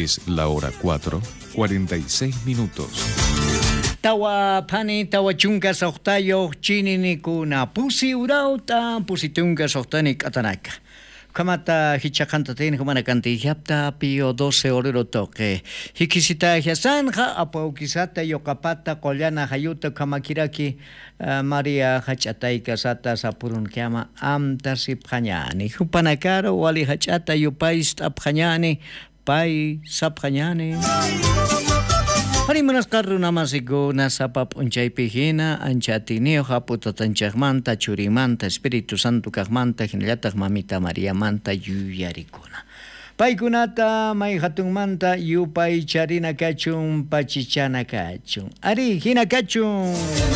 Es la hora 4:46. Tawa pani tawa chunka sohtayo chinini kuna pusi urauta pusi tunka sohtani katanaka. Kamata hichakanta tin kumana kanti yapta pio 12 orero toque. Hikisita hiasanja apaukisata yokapata kolyana hayuta kamakiraki Maria hachataika sata sapurun kiama amta sipkhanyani. Hupanakaro wali hachata yupais apkhanyani pai sapkhanyani. Hari manaskarru namasigo nasapap unchay pihina anchatinio haputa tanchagmanta churimanta Espíritu Santo kagmanta hinallataq mamita María manta yuyarikuna. Paykunata may hatungmanta yupay charina kachun pachichana kachun. Ari hina kachun.